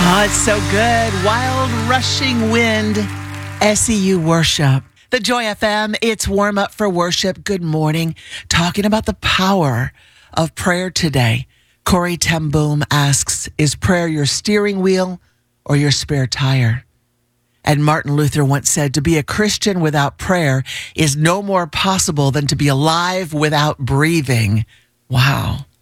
Oh, it's so good. Wild Rushing Wind, SEU Worship. The Joy FM, it's warm up for worship. Good morning. Talking about the power of prayer today. Corey Temboom asks, is prayer your steering wheel or your spare tire? And Martin Luther once said, to be a Christian without prayer is no more possible than to be alive without breathing. Wow.